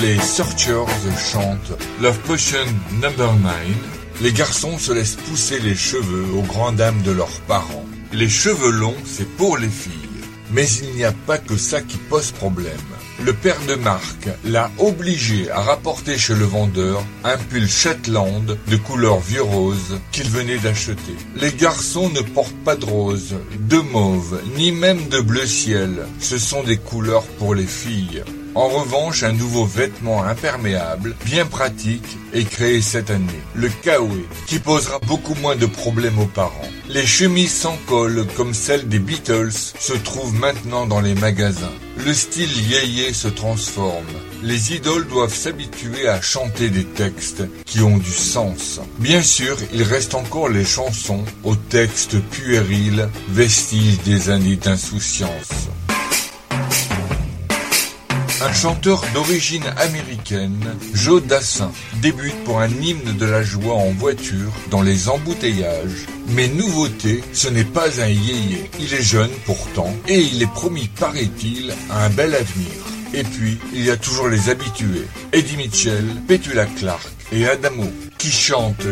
Les Searchers chantent Love Potion Number 9. Les garçons se laissent pousser les cheveux aux grandes dames de leurs parents. Les cheveux longs, c'est pour les filles. Mais il n'y a pas que ça qui pose problème. Le père de Marc l'a obligé à rapporter chez le vendeur un pull Shetland de couleur vieux rose qu'il venait d'acheter. Les garçons ne portent pas de rose, de mauve, ni même de bleu ciel. Ce sont des couleurs pour les filles. En revanche, un nouveau vêtement imperméable, bien pratique, est créé cette année. Le Kawe, qui posera beaucoup moins de problèmes aux parents. Les chemises sans col, comme celles des Beatles, se trouvent maintenant dans les magasins. Le style yéyé se transforme. Les idoles doivent s'habituer à chanter des textes qui ont du sens. Bien sûr, il reste encore les chansons aux textes puérils, vestiges des années d'insouciance. Un chanteur d'origine américaine, Joe Dassin, débute pour un hymne de la joie en voiture, dans les embouteillages. Mais nouveauté, ce n'est pas un yéyé. Il est jeune pourtant, et il est promis, paraît-il, à un bel avenir. Et puis, il y a toujours les habitués, Eddie Mitchell, Petula Clark et Adamo, qui chantent « J'aime ».